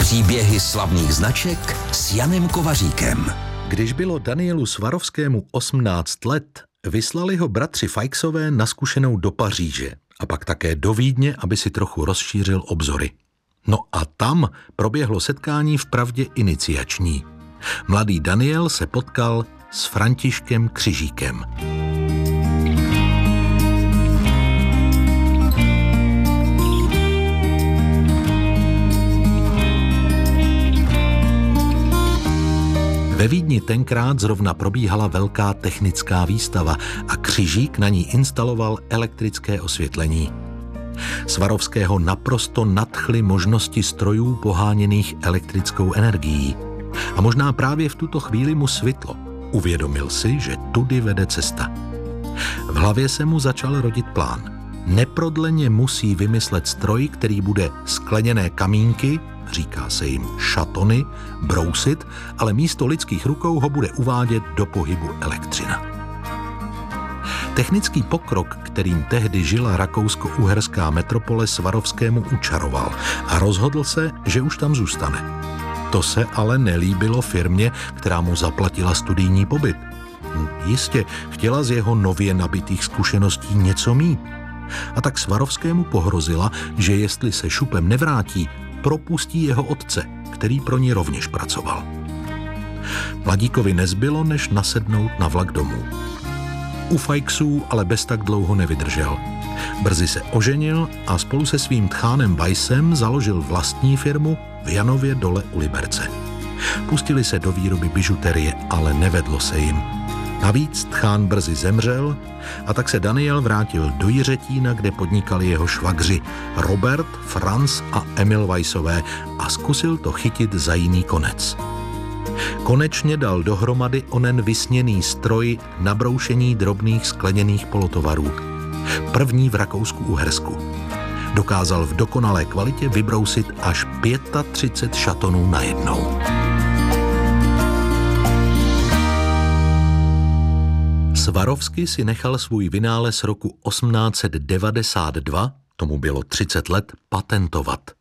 Příběhy slavných značek s Janem Kovaříkem. Když bylo Danielu Svarovskému 18 let, vyslali ho bratři Feixové na zkušenou do Paříže a pak také do Vídně, aby si trochu rozšířil obzory. No a tam proběhlo setkání vpravdě iniciační. Mladý Daniel se potkal s Františkem Křižíkem. Ve Vídni tenkrát zrovna probíhala velká technická výstava a Křižík na ní instaloval elektrické osvětlení. Svarovského naprosto nadchly možnosti strojů poháněných elektrickou energií. A možná právě v tuto chvíli mu svitlo. Uvědomil si, že tudy vede cesta. V hlavě se mu začal rodit plán. Neprodleně musí vymyslet stroj, který bude skleněné kamínky, říká se jim šatony, brousit, ale místo lidských rukou ho bude uvádět do pohybu elektřina. Technický pokrok, kterým tehdy žila rakousko-uherská metropole, Svarovskému učaroval a rozhodl se, že už tam zůstane. To se ale nelíbilo firmě, která mu zaplatila studijní pobyt. Jistě chtěla z jeho nově nabitých zkušeností něco mít. A tak Svarovskému pohrozila, že jestli se šupem nevrátí, propustí jeho otce, který pro ní rovněž pracoval. Mladíkovi nezbylo, než nasednout na vlak domů. U Feixů ale bez tak dlouho nevydržel. Brzy se oženil a spolu se svým tchánem Weissem založil vlastní firmu v Janově Dole u Liberce. Pustili se do výroby bižuterie, ale nevedlo se jim. Navíc tchán brzy zemřel a tak se Daniel vrátil do Jiřetína, kde podnikali jeho švagři Robert, Franz a Emil Weissové a zkusil to chytit za jiný konec. Konečně dal dohromady onen vysněný stroj na broušení drobných skleněných polotovarů. První v Rakousku-Uhersku. Dokázal v dokonalé kvalitě vybrousit až 35 šatonů najednou. Svarovský si nechal svůj vynález roku 1892, tomu bylo 30 let, patentovat.